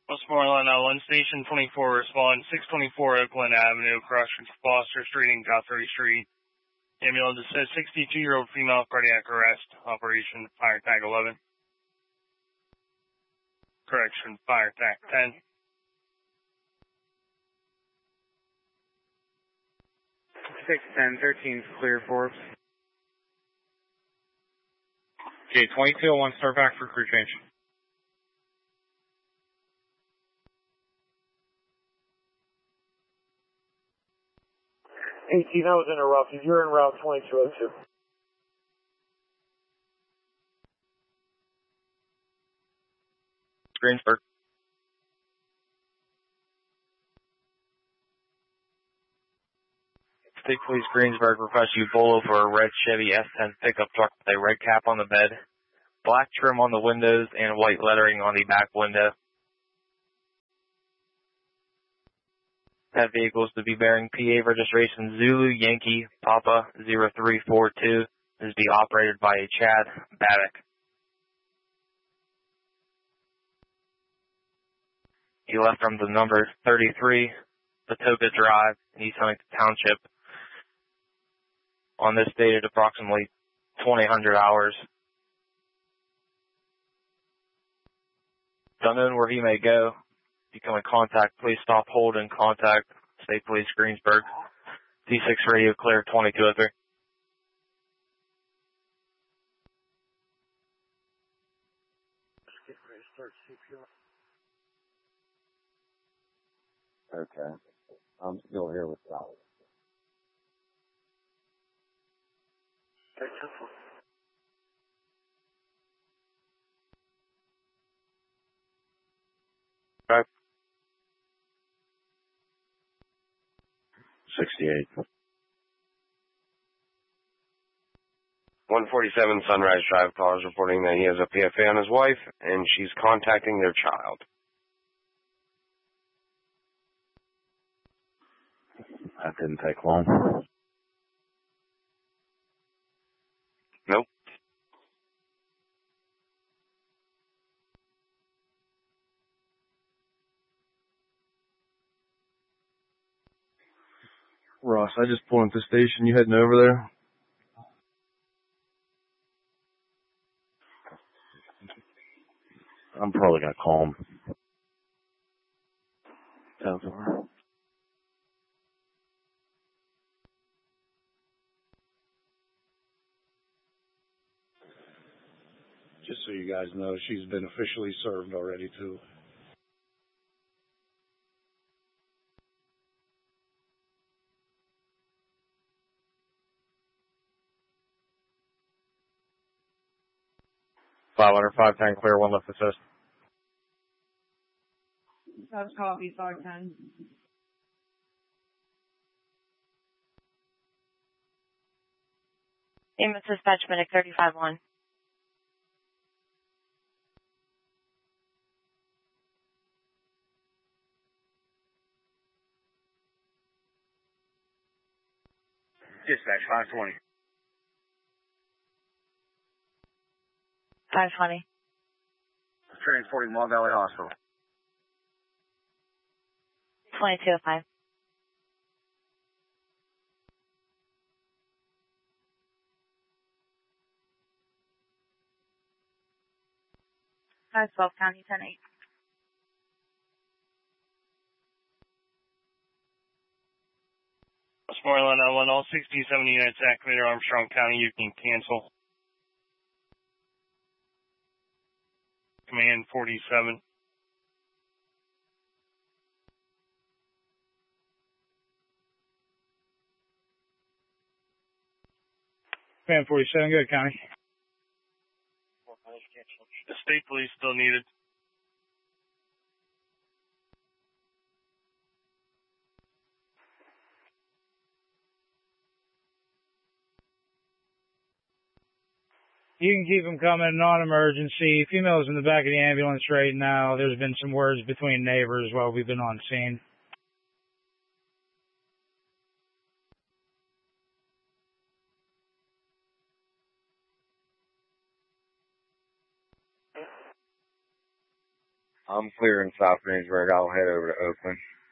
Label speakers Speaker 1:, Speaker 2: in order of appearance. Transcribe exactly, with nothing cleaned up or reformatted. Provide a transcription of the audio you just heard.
Speaker 1: Westmoreland, uh, one Station twenty-four, respond six twenty-four Oakland Avenue, across from Foster Street and Guthrie Street. Ambulance says sixty-two-year-old female cardiac arrest. Operation Fire Tag eleven. Correction, Fire Tag ten.
Speaker 2: six ten thirteen, clear Forbes.
Speaker 3: Okay, twenty-two oh one, start back for crew change.
Speaker 4: eighteen, I was interrupted. You're in route twenty-two oh two.
Speaker 3: Greensburg. State Police Greensburg requests you pull over a red Chevy S ten pickup truck with a red cap on the bed, black trim on the windows, and white lettering on the back window. That vehicle is to be bearing P A registration Zulu Yankee Papa zero three four two. Is to be operated by a Chad Baddock. He left from the number thirty-three Patoka Drive in East Huntington Township on this date at approximately twenty hundred hours. Unknown where he may go. If you come in contact, please stop, hold, and contact State Police Greensburg. D six Radio clear twenty-two oh three.
Speaker 5: Okay. I'm still here with Sally.
Speaker 3: Five.
Speaker 5: sixty-eight.
Speaker 6: one forty-seven Sunrise Drive calls reporting that he has a P F A on his wife, and she's contacting their child.
Speaker 5: That didn't take long.
Speaker 6: Nope.
Speaker 7: Ross, I just pulled into the station. You heading over there?
Speaker 5: I'm probably going to call him. Sounds over.
Speaker 8: Just so you guys know, she's been officially served already, too.
Speaker 3: five hundred five ten clear, one left assist.
Speaker 9: That's copy, five ten.
Speaker 10: Ambulance dispatch medic thirty-five one.
Speaker 2: Dispatch five twenty.
Speaker 10: five twenty.
Speaker 2: Transporting Long Valley Hospital.
Speaker 10: twenty-two oh five. five twelve County ten eight.
Speaker 1: Westmoreland, I want all sixty-seven units activated Armstrong County. You can cancel. Command forty-seven.
Speaker 11: Command forty-seven, good, County.
Speaker 1: The state police still needed.
Speaker 11: You can keep them coming, non-emergency. Female's in the back of the ambulance right now. There's been some words between neighbors while we've been on scene.
Speaker 12: I'm clear in South Greensburg. I'll head over to Oakland.